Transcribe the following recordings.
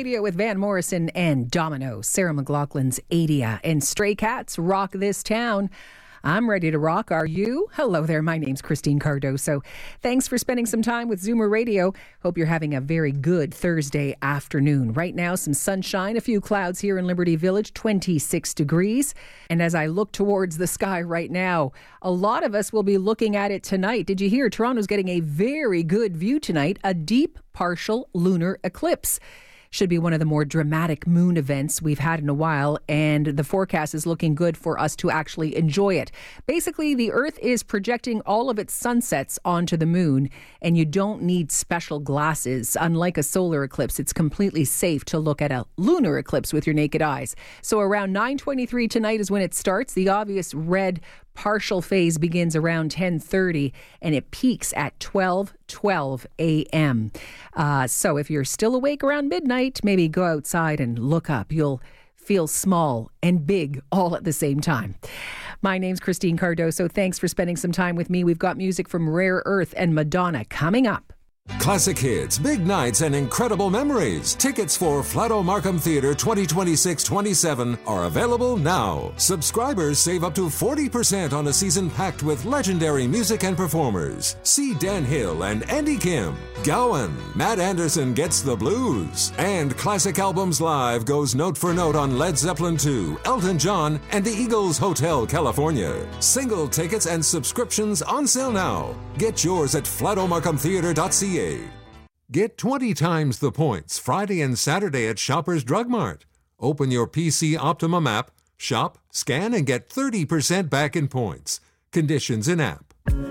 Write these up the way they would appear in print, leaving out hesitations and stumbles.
Radio with Van Morrison and Domino, Sarah McLachlan's Adia, and Stray Cats rock this town. I'm ready to rock. Are you? Hello there. My name's Christine Cardoso. Thanks for spending some time with Zoomer Radio. Hope you're having a very good Thursday afternoon. Right now, some sunshine, a few clouds here in Liberty Village, 26 degrees. And as I look towards the sky right now, a lot of us will be looking at it tonight. Did you hear? Toronto's getting a very good view tonight, a deep partial lunar eclipse. Should be one of the more dramatic moon events we've had in a while, and the forecast is looking good for us to actually enjoy it. Basically, the Earth is projecting all of its sunsets onto the moon, and you don't need special glasses. Unlike a solar eclipse, it's completely safe to look at a lunar eclipse with your naked eyes. So around 9:23 tonight is when it starts. The obvious red partial phase begins around 10:30 and it peaks at 12:12 a.m. So if you're still awake around midnight, maybe go outside and look up. You'll feel small and big all at the same time. My name's Christine Cardoso. Thanks for spending some time with me. We've got music from Rare Earth and Madonna coming up. Classic hits, big nights, and incredible memories. Tickets for Flato Markham Theatre 2026-27 are available now. Subscribers save up to 40% on a season packed with legendary music and performers. See Dan Hill and Andy Kim, Gowan, Matt Anderson Gets the Blues, and Classic Albums Live goes note for note on Led Zeppelin II, Elton John, and the Eagles Hotel California. Single tickets and subscriptions on sale now. Get yours at flatomarkhamtheatre.ca. Get 20 times the points Friday and Saturday at Shoppers Drug Mart. Open your PC Optimum app, shop, scan, and get 30% back in points. Conditions in app.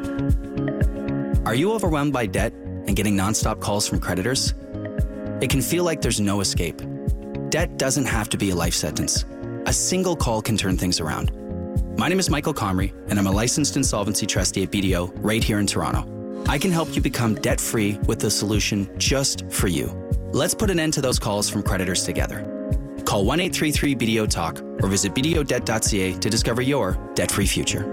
Are you overwhelmed by debt and getting nonstop calls from creditors? It can feel like there's no escape. Debt doesn't have to be a life sentence. A single call can turn things around. My name is Michael Comrie, and I'm a licensed insolvency trustee at BDO right here in Toronto. I can help you become debt-free with a solution just for you. Let's put an end to those calls from creditors together. Call 1-833-BDO-TALK or visit bdodebt.ca to discover your debt-free future.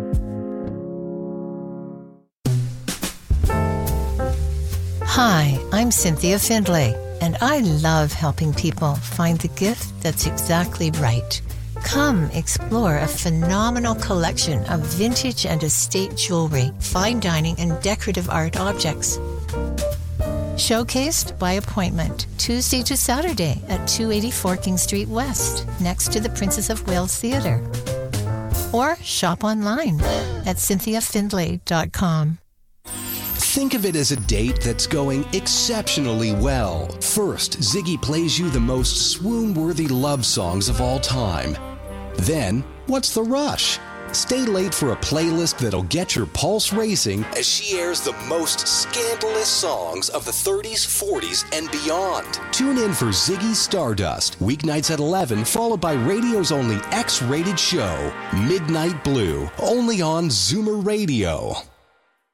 Hi, I'm Cynthia Findlay, and I love helping people find the gift that's exactly right. Come explore a phenomenal collection of vintage and estate jewelry, fine dining, and decorative art objects. Showcased by appointment, Tuesday to Saturday at 284 King Street West, next to the Princess of Wales Theatre. Or shop online at cynthiafindlay.com. Think of it as a date that's going exceptionally well. First, Ziggy plays you the most swoon-worthy love songs of all time. Then, what's the rush? Stay late for a playlist that'll get your pulse racing as she airs the most scandalous songs of the 30s, 40s, and beyond. Tune in for Ziggy Stardust, weeknights at 11, followed by radio's only X-rated show, Midnight Blue, only on Zoomer Radio.